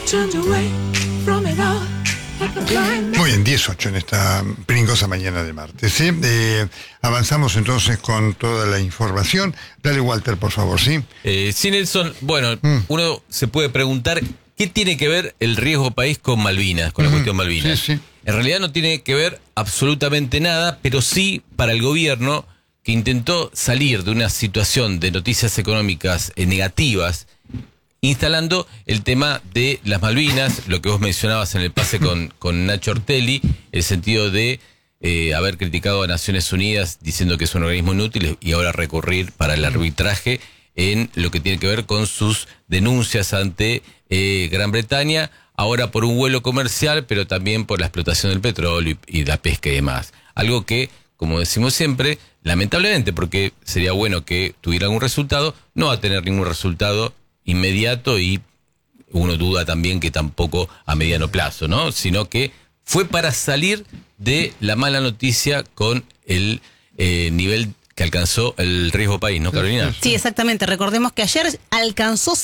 Muy bien, 18 en esta pringosa mañana de martes, ¿sí? Avanzamos entonces con toda la información. Dale, Walter, por favor, ¿sí? Sí, Nelson, bueno, uno se puede preguntar qué tiene que ver el riesgo país con Malvinas, con la cuestión Malvinas. Sí, sí. En realidad no tiene que ver absolutamente nada, pero sí para el gobierno que intentó salir de una situación de noticias económicas negativas, instalando el tema de las Malvinas, lo que vos mencionabas en el pase con Nacho Ortelli, el sentido de haber criticado a Naciones Unidas diciendo que es un organismo inútil y ahora recurrir para el arbitraje en lo que tiene que ver con sus denuncias ante Gran Bretaña, ahora por un vuelo comercial, pero también por la explotación del petróleo y la pesca y demás. Algo que, como decimos siempre, lamentablemente, porque sería bueno que tuviera algún resultado, no va a tener ningún resultado inmediato y uno duda también que tampoco a mediano plazo, ¿no? Sino que fue para salir de la mala noticia con el nivel que alcanzó el riesgo país, ¿no, Carolina? Sí, exactamente. Recordemos que ayer alcanzó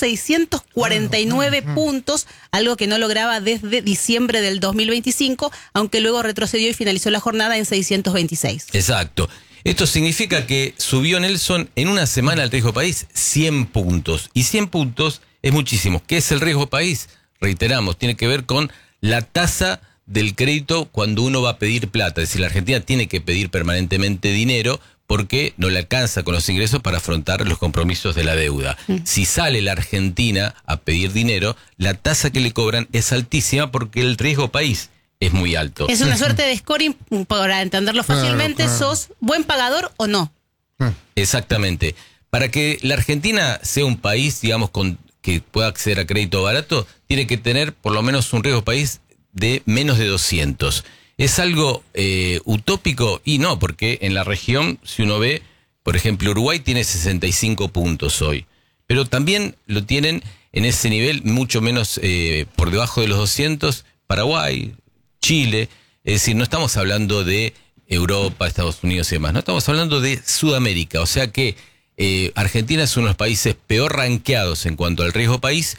649 puntos, algo que no lograba desde diciembre del 2025, aunque luego retrocedió y finalizó la jornada en 626. Exacto. Esto significa que subió, Nelson, en una semana el riesgo país 100 puntos. Y 100 puntos es muchísimo. ¿Qué es el riesgo país? Reiteramos, tiene que ver con la tasa del crédito cuando uno va a pedir plata. Es decir, la Argentina tiene que pedir permanentemente dinero porque no le alcanza con los ingresos para afrontar los compromisos de la deuda. Si sale la Argentina a pedir dinero, la tasa que le cobran es altísima porque el riesgo país es muy alto. Es una suerte de scoring, para entenderlo fácilmente, Claro. ¿sos buen pagador o no? Exactamente. Para que la Argentina sea un país, digamos, que pueda acceder a crédito barato, tiene que tener por lo menos un riesgo país de menos de 200. ¿Es algo utópico? Y no, porque en la región, si uno ve, por ejemplo, Uruguay tiene 65 puntos hoy, pero también lo tienen en ese nivel, mucho menos por debajo de los 200, Paraguay, Chile. Es decir, no estamos hablando de Europa, Estados Unidos y demás, no estamos hablando de Sudamérica, o sea que Argentina es uno de los países peor rankeados en cuanto al riesgo país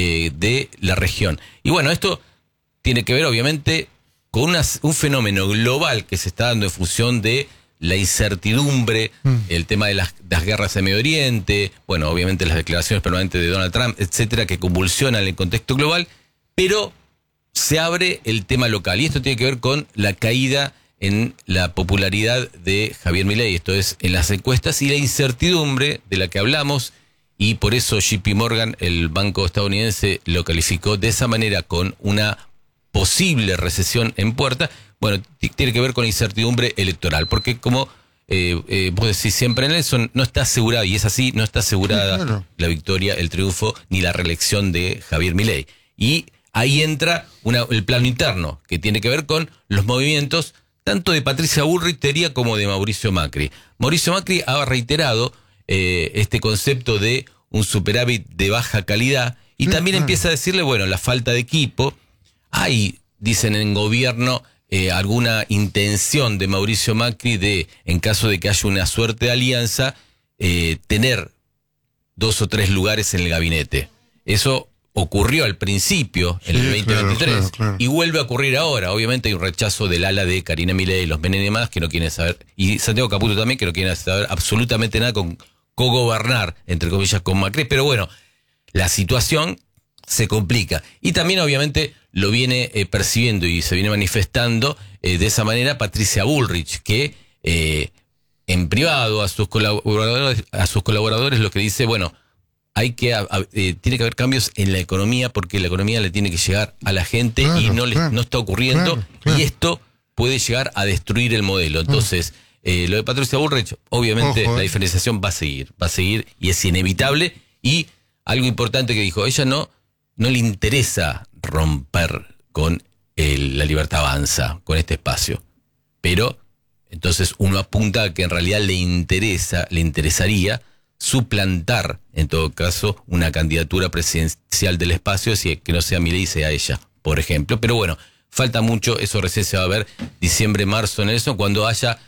de la región. Y bueno, esto tiene que ver obviamente con un fenómeno global que se está dando en función de la incertidumbre, el tema de las guerras en Medio Oriente, bueno, obviamente las declaraciones permanentes de Donald Trump, etcétera, que convulsionan el contexto global, pero se abre el tema local. Y esto tiene que ver con la caída en la popularidad de Javier Milei, esto es, en las encuestas, y la incertidumbre de la que hablamos, y por eso JP Morgan, el banco estadounidense, lo calificó de esa manera, con una posible recesión en puerta. Bueno, tiene que ver con la incertidumbre electoral, porque como vos decís siempre, Nelson, no está asegurada, y es así, no está asegurada Claro. la victoria, el triunfo, ni la reelección de Javier Milei. Y ahí entra el plano interno, que tiene que ver con los movimientos tanto de Patricia Bullrich, teoría, como de Mauricio Macri. Mauricio Macri ha reiterado este concepto de un superávit de baja calidad, y también empieza a decirle, bueno, la falta de equipo. Hay, dicen en gobierno, alguna intención de Mauricio Macri de, en caso de que haya una suerte de alianza, tener 2 o 3 lugares en el gabinete. Eso ocurrió al principio, en el 2023, claro. y vuelve a ocurrir ahora. Obviamente hay un rechazo del ala de Karina Milei, los Menem y demás, que no quieren saber, y Santiago Caputo también, que no quieren saber absolutamente nada con cogobernar, entre comillas, con Macri. Pero bueno, la situación se complica. Y también, obviamente, lo viene percibiendo y se viene manifestando de esa manera Patricia Bullrich, que en privado a sus colaboradores lo que dice, bueno, tiene que haber cambios en la economía, porque la economía le tiene que llegar a la gente, Claro, y no está ocurriendo, claro. y esto puede llegar a destruir el modelo. Entonces, lo de Patricia Bullrich, obviamente, Ojo, la diferenciación va a seguir, y es inevitable. Y algo importante que dijo, ella no le interesa romper con la Libertad Avanza, con este espacio, pero entonces uno apunta a que en realidad le interesaría suplantar, en todo caso, una candidatura presidencial del espacio, si que no sea Milei, sea ella, por ejemplo. Pero bueno, falta mucho, eso recién se va a ver diciembre, marzo, en eso, cuando haya